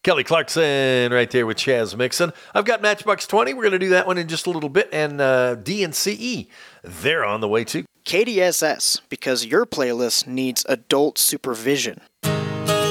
Kelly Clarkson right there with Chaz Mixon. I've got Matchbox 20. We're going to do that one in just a little bit. And DNCE, they're on the way too. KDSS, because your playlist needs adult supervision.